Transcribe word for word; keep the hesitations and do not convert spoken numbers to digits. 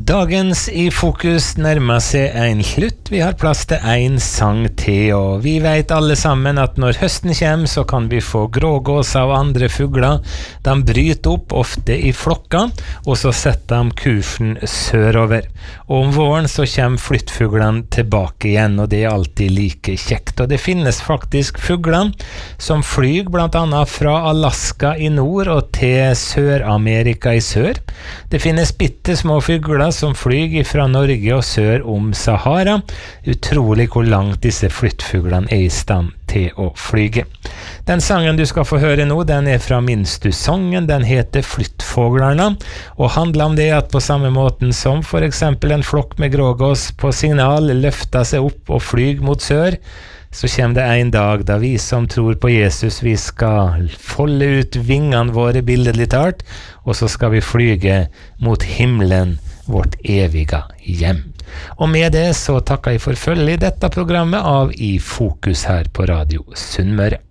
Dagens I Fokus nærmer seg en slutt. Vi har plass til en sang til, og vi vet alle sammen at når høsten kommer, så kan vi få grågåser og andre fugler. De bryter opp ofte I flokker, og så setter de kursen sørover. Og om våren så kommer flyttfuglene tilbake igjen, og det er alltid like kjekt. Og det finnes faktisk fugler som flyg blant annet fra Alaska I nord og til Sør-Amerika I sør. Det finnes bitte små fugler som flyg fra Norge og sør om Sahara. Utrolig hvor langt disse flyttfuglene er I stand til å flyge. Den sangen du skal få høre nå, den er fra Minstu-songen. Den heter Flyttfåglarna, og handler om det at på samme måten som for eksempel en flokk med grågås på signal løfter seg opp og flyg mot sør, så kommer det en dag da vi som tror på Jesus, vi skal folde ut vingene våre billedlig talt, og så skal vi flyge mot himmelen, vårt evige hjem. Og med det så takker jeg for følge I dette programmet av I Fokus her på Radio Sunnmøre.